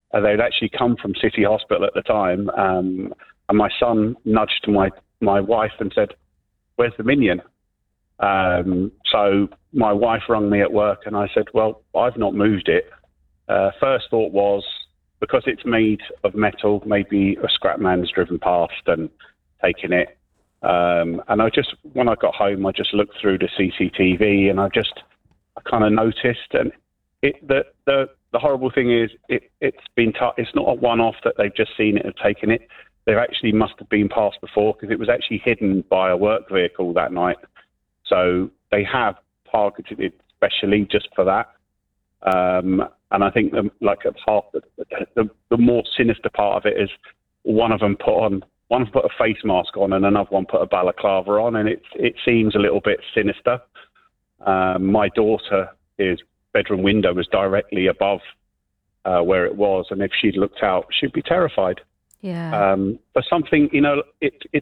They'd actually come from City Hospital at the time, and my son nudged my wife and said, "Where's the minion?" So my wife rang me at work, and I said, "Well, I've not moved it." First thought was, because it's made of metal, maybe a scrap man's driven past and taken it. And when I got home, I just looked through the CCTV, and I kind of noticed, and the horrible thing is, it's not a one-off that they've just seen it and taken it. They actually must have been passed before, because it was actually hidden by a work vehicle that night. So they have targeted it specially just for that. And I think the more sinister part of it is one of them put a face mask on and another one put a balaclava on, and it seems a little bit sinister. My daughter's bedroom window was directly above where it was, and if she'd looked out, she'd be terrified. Yeah. For something, it's